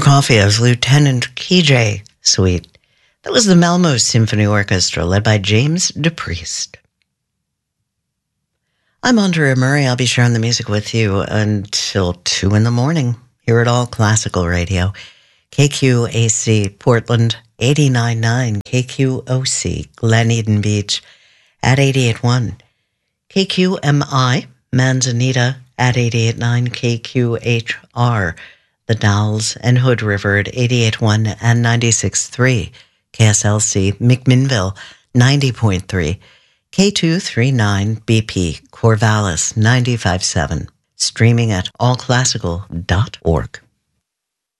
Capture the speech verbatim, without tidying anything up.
Prokofiev's Lieutenant K J Suite. That was the Malmo Symphony Orchestra, led by James DePriest. I'm Andrea Murray. I'll be sharing the music with you until two in the morning here at All Classical Radio. K Q A C Portland, eighty-nine point nine. K Q O C Glen Eden Beach at eighty-eight point one. K Q M I Manzanita at eighty-eight point nine. K Q H R The Dalles and Hood River at eighty-eight point one and ninety-six point three. K S L C McMinnville, ninety point three. K two thirty-nine B P Corvallis, ninety-five point seven. Streaming at all classical dot org.